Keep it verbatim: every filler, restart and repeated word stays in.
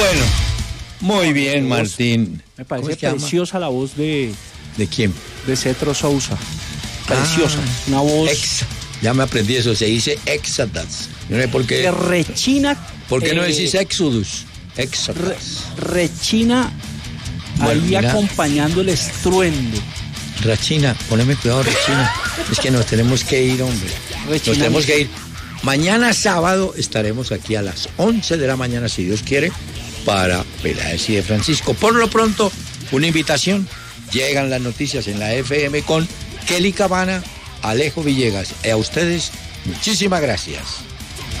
Bueno, muy bien, Martín. Me parece preciosa la voz de... ¿De quién? De Cetro Sousa. Preciosa. Ah, una voz... Ex, ya me aprendí eso, se dice Exodus. No sé por qué. Que rechina... ¿Por qué eh, no decís Exodus? Exodus. Re, rechina bueno, ahí mira, acompañando el estruendo. Rechina, poneme cuidado, Rechina. Es que nos tenemos que ir, hombre. Rechina, nos tenemos que ir. Mañana sábado estaremos aquí a las once de la mañana, si Dios quiere, para Peláez y de Francisco. Por lo pronto, una invitación. Llegan las noticias en la F M con Kelly Cabana, Alejo Villegas. Y a ustedes, muchísimas gracias.